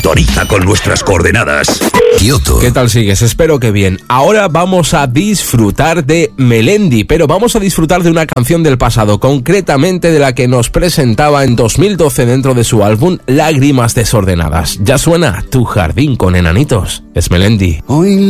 Sintoniza con nuestras coordenadas. Kioto. ¿Qué tal sigues? Espero que bien. Ahora vamos a disfrutar de Melendi, pero vamos a disfrutar de una canción del pasado, concretamente de la que nos presentaba en 2012 dentro de su álbum Lágrimas Desordenadas. Ya suena Tu Jardín con Enanitos. Es Melendi. Hoy